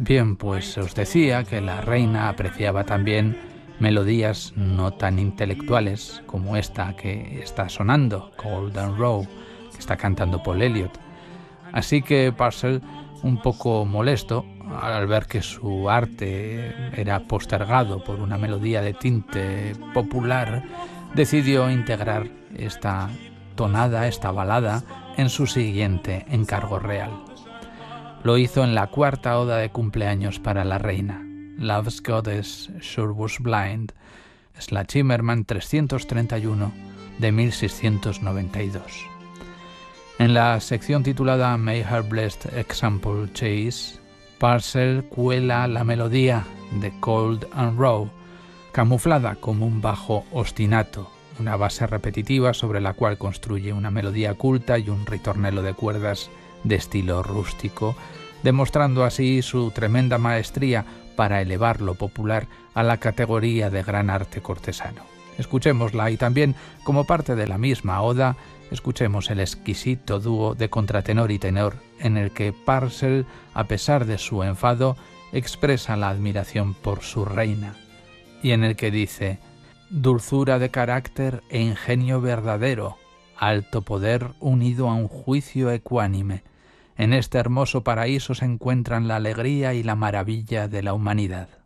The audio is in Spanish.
Bien, pues os decía que la reina apreciaba también melodías no tan intelectuales como esta que está sonando, Golden Row, que está cantando Paul Elliott. Así que Purcell, un poco molesto al ver que su arte era postergado por una melodía de tinte popular, decidió integrar esta tonada, esta balada, en su siguiente encargo real. Lo hizo en la cuarta oda de cumpleaños para la reina, Love's Goddess Sure Was Blind, Zimmermann 331 de 1692. En la sección titulada May Her Blessed Example Chase, Purcell cuela la melodía de Cold and Raw, camuflada como un bajo ostinato, una base repetitiva sobre la cual construye una melodía culta y un ritornelo de cuerdas de estilo rústico, demostrando así su tremenda maestría para elevar lo popular a la categoría de gran arte cortesano. Escuchémosla y también, como parte de la misma oda, escuchemos el exquisito dúo de contratenor y tenor en el que Purcell, a pesar de su enfado, expresa la admiración por su reina y en el que dice: dulzura de carácter e ingenio verdadero, alto poder unido a un juicio ecuánime. En este hermoso paraíso se encuentran la alegría y la maravilla de la humanidad.